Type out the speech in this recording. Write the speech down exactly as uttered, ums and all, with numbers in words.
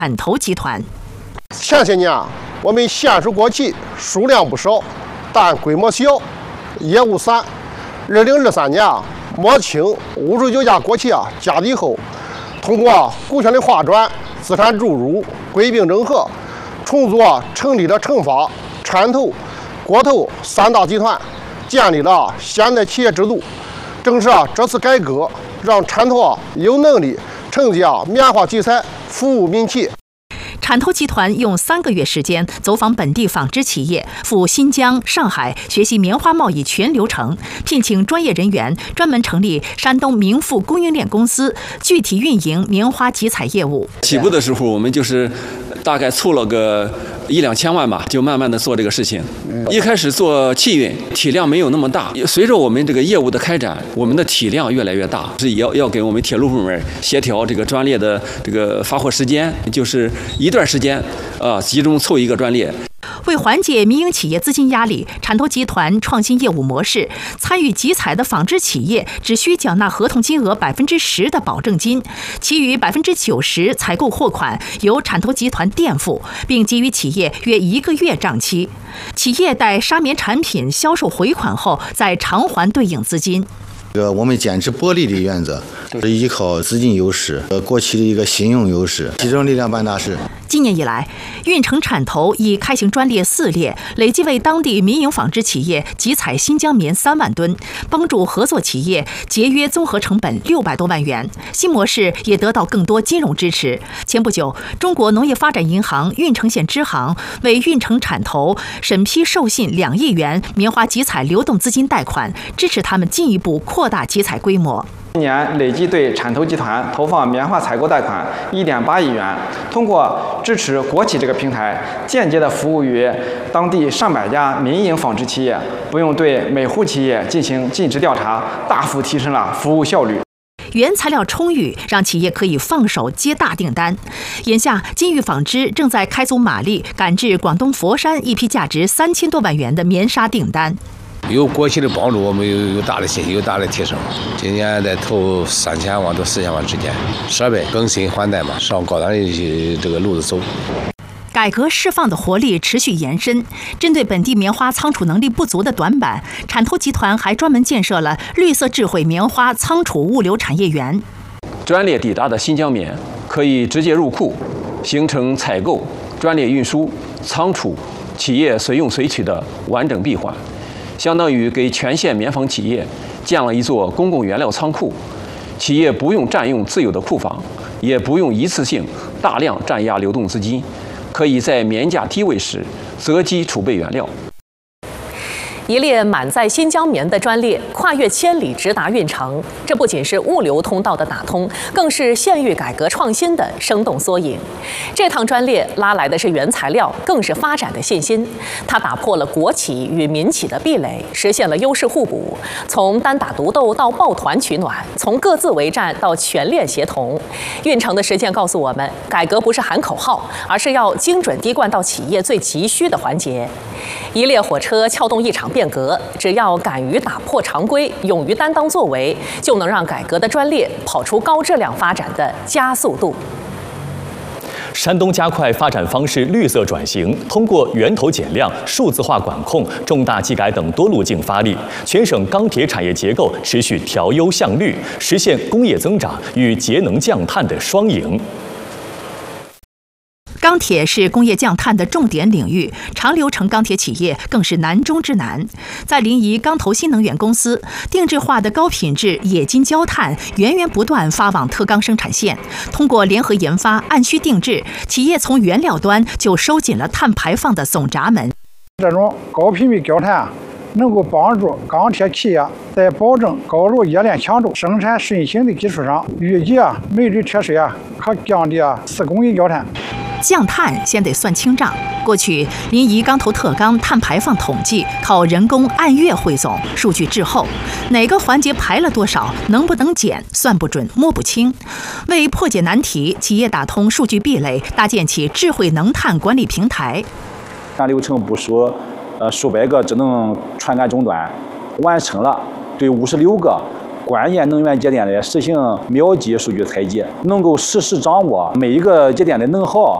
产投集团。 前些年我们限售国企数量不少，但规模小，业务散。二零二三年摸清五十九家国企啊家底后，通过股权的划转、资产注入、归并整合，重组成立了成发、产投、国投三大集团，建立了现代企业制度。正是这次改革，让产投有能力承接棉花集采，服务民企。 产投集团用三个月时间走访本地纺织企业，赴新疆、上海学习棉花贸易全流程，聘请专业人员，专门成立山东明富供应链公司，具体运营棉花集采业务。 起步的时候，我们就是大概凑了个一两千万吧，就慢慢的做这个事情。一开始做汽运，体量没有那么大，随着我们这个业务的开展，我们的体量越来越大，是要要给我们铁路部门协调这个专列的这个发货时间，就是一段时间啊，集中凑一个专列。 为缓解民营企业资金压力，产投集团创新业务模式，参与集采的纺织企业只需缴纳合同金额百分之十的保证金，其余百分之九十采购货款由产投集团垫付，并给予企业约一个月账期。企业待纱棉产品销售回款后，再偿还对应资金。 这个我们坚持薄利的原则，是依靠资金优势、呃国企的一个信用优势，集中力量办大事。 今年以来，运城产投已开行专列四列，累计为当地民营纺织企业集采新疆棉三万吨，帮助合作企业节约综合成本六百多万元。新模式也得到更多金融支持。前不久，中国农业发展银行运城县支行为运城产投审批授信两亿元棉花集采流动资金贷款，支持他们进一步扩大集采规模。 今年累计对产投集团投放棉花采购贷款一点八亿元，通过支持国企这个平台，间接的服务于当地上百家民营纺织企业，不用对每户企业进行尽职调查，大幅提升了服务效率。 原材料充裕，让企业可以放手接大订单。眼下，金玉纺织正在开足马力赶制广东佛山一批价值三千多万元的棉纱订单。 有国企的帮助，我们有有大的信心，有大的提升。今年在投三千万到四千万之间，设备更新换代嘛，上高端的这个路子走。 改革释放的活力持续延伸，针对本地棉花仓储能力不足的短板，产投集团还专门建设了绿色智慧棉花仓储物流产业园。 专列抵达的新疆棉可以直接入库，形成采购、专列运输、仓储、企业随用随取的完整闭环。相当于给全县棉纺企业建了一座公共原料仓库，企业不用占用自有的库房，也不用一次性大量占压流动资金，可以在棉价低位时择机储备原料。 一列满载新疆棉的专列跨越千里直达运城，这不仅是物流通道的打通，更是县域改革创新的生动缩影。这趟专列拉来的是原材料，更是发展的信心。它打破了国企与民企的壁垒，实现了优势互补。从单打独斗到抱团取暖，从各自为战到全链协同。运城的实践告诉我们，改革不是喊口号，而是要精准滴灌到企业最急需的环节。一列火车撬动一场变革，只要敢于打破常规，勇于担当作为，就能让改革的专列跑出高质量发展的加速度。 山东加快发展方式绿色转型，通过源头减量、数字化管控、重大技改等多路径发力，全省钢铁产业结构持续调优向绿，实现工业增长与节能降碳的双赢。 钢铁是工业降碳的重点领域，长流程钢铁企业更是难中之难。在临沂钢投新能源公司，定制化的高品质冶金焦炭源源不断发往特钢生产线。通过联合研发、按需定制，企业从原料端就收紧了碳排放的总闸门。 这种高频率焦炭能够帮助钢铁企业在保证高炉冶炼强度、生产顺行的基础上，预计啊煤铝铁水啊可降低啊四公斤焦炭。 降碳先得算清账。过去临沂钢投特钢碳排放统计靠人工按月汇总，数据滞后，哪个环节排了多少，能不能减，算不准摸不清。为破解难题，企业打通数据壁垒，搭建起智慧能碳管理平台。 按流程部署呃数百个智能传感终端，完成了对五十六个关键能源节点的实行秒级数据采集，能够实时掌握每一个节点的能耗。